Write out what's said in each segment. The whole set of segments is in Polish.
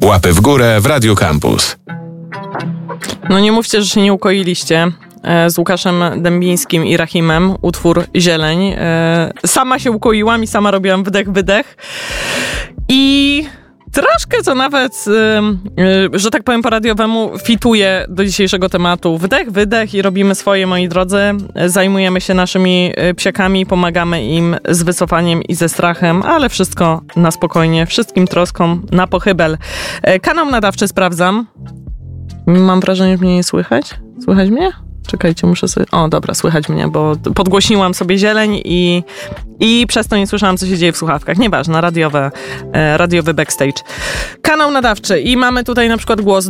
Łapy w górę w Radio Campus. No nie mówcie, że się nie ukoiliście z Łukaszem Dębińskim i Rahimem, utwór Zieleń. Sama się ukoiłam i sama robiłam wydech. I troszkę to nawet, że tak powiem po radiowemu, fituje do dzisiejszego tematu. Wydech i robimy swoje, moi drodzy. Zajmujemy się naszymi psiakami, pomagamy im z wycofaniem i ze strachem, ale wszystko na spokojnie, wszystkim troskom na pochybel. Kanał nadawczy sprawdzam. Mam wrażenie, że mnie nie słychać. Słychać mnie? Czekajcie, muszę sobie... O, dobra, słychać mnie, bo podgłośniłam sobie Zieleń i przez to nie słyszałam, co się dzieje w słuchawkach. Nieważne, radiowy backstage. Kanał nadawczy i mamy tutaj na przykład głos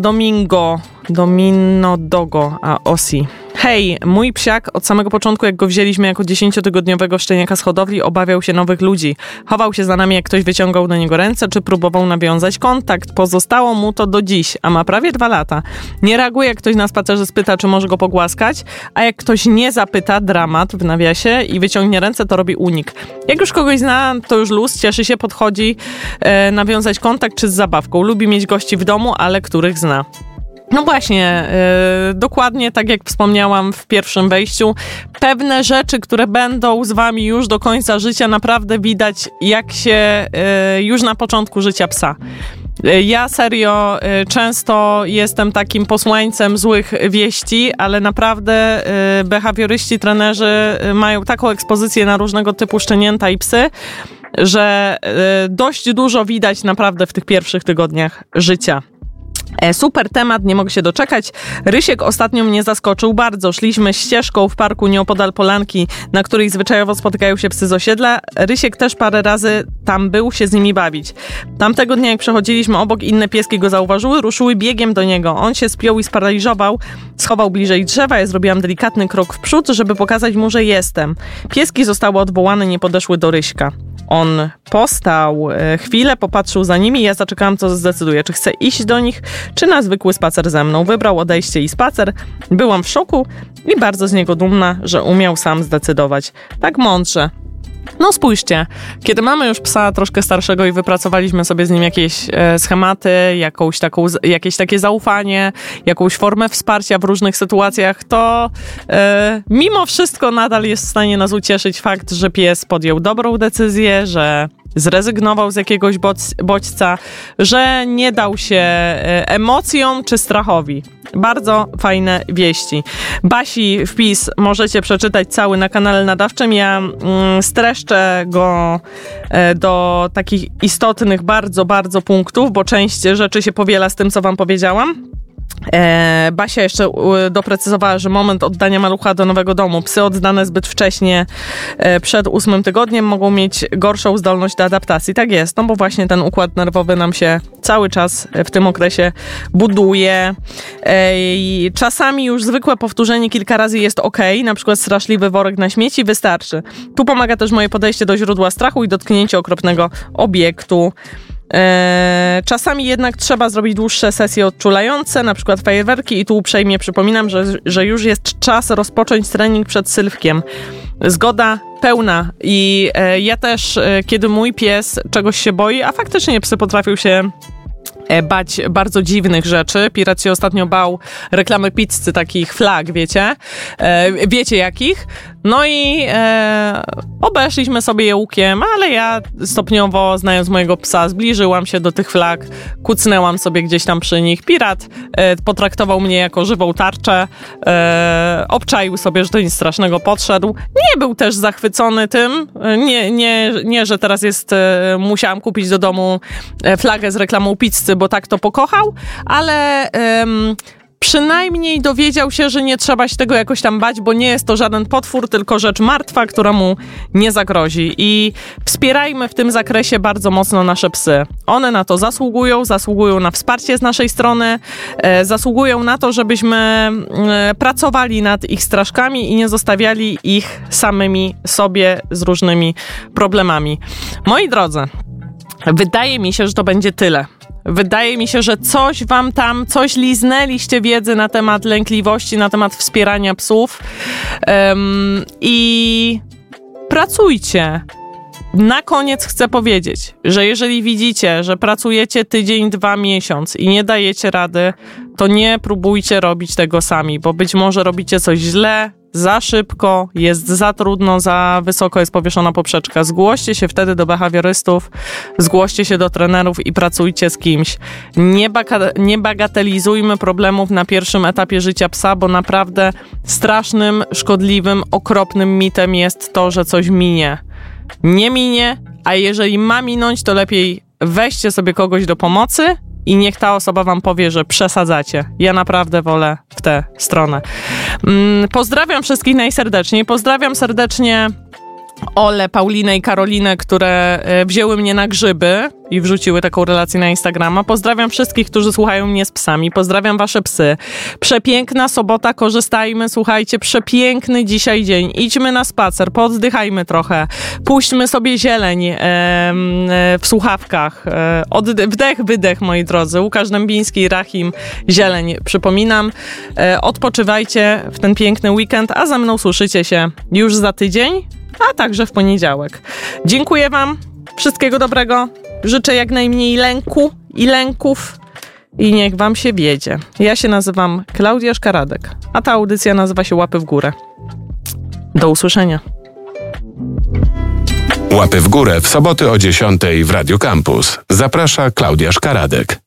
Domino Osi. Hej, mój psiak od samego początku, jak go wzięliśmy jako 10-tygodniowego szczeniaka z hodowli, obawiał się nowych ludzi. Chował się za nami, jak ktoś wyciągał do niego ręce, czy próbował nawiązać kontakt. Pozostało mu to do dziś, a ma prawie 2 lata. Nie reaguje, jak ktoś na spacerze spyta, czy może go pogłaskać, a jak ktoś nie zapyta, dramat w nawiasie, i wyciągnie ręce, to robi unik. Jak już kogoś zna, to już luz, cieszy się, podchodzi nawiązać kontakt, czy z zabawką. Lubi mieć gości w domu, ale których zna. No właśnie, dokładnie tak jak wspomniałam w pierwszym wejściu, pewne rzeczy, które będą z wami już do końca życia, naprawdę widać, jak się już na początku życia psa. Ja serio często jestem takim posłańcem złych wieści, ale naprawdę behawioryści, trenerzy mają taką ekspozycję na różnego typu szczenięta i psy, że dość dużo widać naprawdę w tych pierwszych tygodniach życia. Super temat, nie mogę się doczekać. Rysiek ostatnio mnie zaskoczył bardzo. Szliśmy ścieżką w parku nieopodal polanki, na której zwyczajowo spotykają się psy z osiedla. Rysiek też parę razy tam był się z nimi bawić. Tamtego dnia, jak przechodziliśmy obok, inne pieski go zauważyły, ruszyły biegiem do niego. On się spiął i sparaliżował, schował bliżej drzewa. Ja zrobiłam delikatny krok w przód, żeby pokazać mu, że jestem. Pieski zostały odwołane, nie podeszły do Ryśka. On postał chwilę, popatrzył za nimi i ja zaczekałam, co zdecyduje. Czy chce iść do nich, czy na zwykły spacer ze mną. Wybrał odejście i spacer. Byłam w szoku i bardzo z niego dumna, że umiał sam zdecydować. Tak mądrze. No spójrzcie, kiedy mamy już psa troszkę starszego i wypracowaliśmy sobie z nim jakieś schematy, jakieś takie zaufanie, jakąś formę wsparcia w różnych sytuacjach, to mimo wszystko nadal jest w stanie nas ucieszyć fakt, że pies podjął dobrą decyzję, że zrezygnował z jakiegoś bodźca, że nie dał się emocjom czy strachowi. Bardzo fajne wieści. Basi wpis możecie przeczytać cały na kanale nadawczym. Ja streszczę go do takich istotnych bardzo, bardzo punktów, bo część rzeczy się powiela z tym, co wam powiedziałam. Basia jeszcze doprecyzowała, że moment oddania malucha do nowego domu, psy oddane zbyt wcześnie przed 8 tygodniem mogą mieć gorszą zdolność do adaptacji. Tak jest, no bo właśnie ten układ nerwowy nam się cały czas w tym okresie buduje. Czasami już zwykłe powtórzenie kilka razy jest okej, na przykład straszliwy worek na śmieci wystarczy. Tu pomaga też moje podejście do źródła strachu i dotknięcie okropnego obiektu. Czasami jednak trzeba zrobić dłuższe sesje odczulające, na przykład fajerwerki, i tu uprzejmie przypominam, że już jest czas rozpocząć trening przed Sylwkiem. Zgoda pełna. I ja też, kiedy mój pies czegoś się boi, a faktycznie psy potrafią się bać bardzo dziwnych rzeczy. Pirat się ostatnio bał reklamy pizzy, takich flag, wiecie? Wiecie jakich? No i obeszliśmy sobie je łukiem, ale ja stopniowo, znając mojego psa, zbliżyłam się do tych flag, kucnęłam sobie gdzieś tam przy nich. Pirat potraktował mnie jako żywą tarczę, obczaił sobie, że to nic strasznego, podszedł. Nie był też zachwycony tym, nie, że teraz musiałam kupić do domu flagę z reklamą pizzy, bo tak to pokochał, ale przynajmniej dowiedział się, że nie trzeba się tego jakoś tam bać, bo nie jest to żaden potwór, tylko rzecz martwa, która mu nie zagrozi. I wspierajmy w tym zakresie bardzo mocno nasze psy. One na to zasługują na wsparcie z naszej strony, zasługują na to, żebyśmy pracowali nad ich straszkami i nie zostawiali ich samymi sobie z różnymi problemami. Moi drodzy, wydaje mi się, że to będzie tyle. Wydaje mi się, że coś liznęliście wiedzy na temat lękliwości, na temat wspierania psów i pracujcie. Na koniec chcę powiedzieć, że jeżeli widzicie, że pracujecie tydzień, 2 miesiąc i nie dajecie rady, to nie próbujcie robić tego sami, bo być może robicie coś źle, za szybko, jest za trudno, za wysoko jest powieszona poprzeczka. Zgłoście się wtedy do behawiorystów, zgłoście się do trenerów i pracujcie z kimś. Nie bagatelizujmy problemów na pierwszym etapie życia psa, bo naprawdę strasznym, szkodliwym, okropnym mitem jest to, że coś minie. Nie minie, a jeżeli ma minąć, to lepiej weźcie sobie kogoś do pomocy i niech ta osoba wam powie, że przesadzacie. Ja naprawdę wolę w tę stronę. Pozdrawiam wszystkich najserdeczniej. Pozdrawiam serdecznie Olę, Paulinę i Karolinę, które wzięły mnie na grzyby i wrzuciły taką relację na Instagrama. Pozdrawiam wszystkich, którzy słuchają mnie z psami. Pozdrawiam wasze psy. Przepiękna sobota, korzystajmy, słuchajcie, przepiękny dzisiaj dzień. Idźmy na spacer, pooddychajmy trochę. Puśćmy sobie zieleń w słuchawkach. Wdech, wydech, moi drodzy. Łukasz Dębiński, Rahim, zieleń, przypominam. Odpoczywajcie w ten piękny weekend, a ze mną słyszycie się już za tydzień, a także w poniedziałek. Dziękuję wam. Wszystkiego dobrego. Życzę jak najmniej lęku i lęków i niech wam się wiedzie. Ja się nazywam Klaudia Szkaradek, a ta audycja nazywa się Łapy w górę. Do usłyszenia. Łapy w górę w soboty o 10:00 w Radio Campus. Zaprasza Klaudia Szkaradek.